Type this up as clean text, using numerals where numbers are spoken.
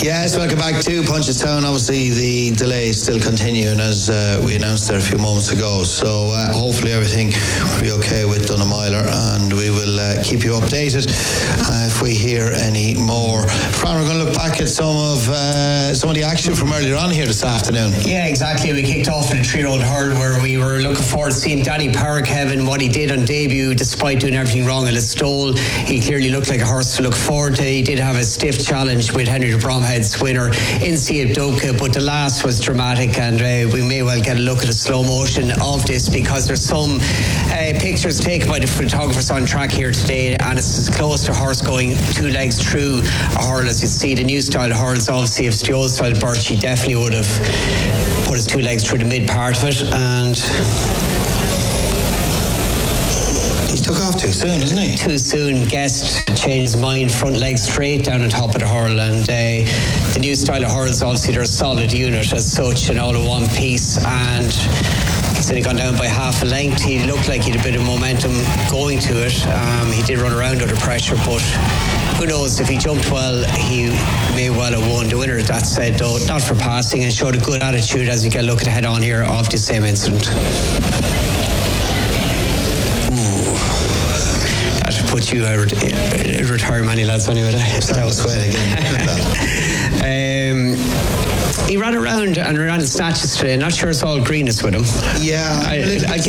Yes, welcome back to Punchestown. Obviously, the delay is still continuing as we announced there a few moments ago. So hopefully everything will be okay with Dunamyler, and we will keep you updated if we hear any more. Fran, we're going to look back at some of the action from earlier on here this afternoon. Yeah, exactly. We kicked off in a 3-year-old hurdle where we were looking forward to seeing Danny Power, Kevin, what he did on debut, despite doing everything wrong in Listowel. He clearly looked like a horse to look forward to. He did have a stiff challenge with Henry de Bromhead's winner in Siabdoka, but the last was dramatic, and we may well get a look at a slow motion of this because there's some pictures taken by the photographers on track here today, and it's as close to horse going 2 legs through a hurdle as you see. The new style hurdles, obviously, if it's the old style birch, he definitely would have put his 2 legs through the mid part of it, and he took off too soon, isn't he? Too soon. Guest changed his mind, front leg straight down on top of the hurl, and the new style of hurls, obviously, they're a solid unit as such and all in one piece, and he's only gone down by half a length. He looked like he had a bit of momentum going to it. He did run around under pressure, but who knows, if he jumped well, he may well have won. The winner, that said, though, not for passing, and showed a good attitude as we get a look at the head on here of the same incident. Put you out retire many lads anyway. That was sweat again. He ran around and ran in snatches today. Not sure it's all greenness with him. Yeah, I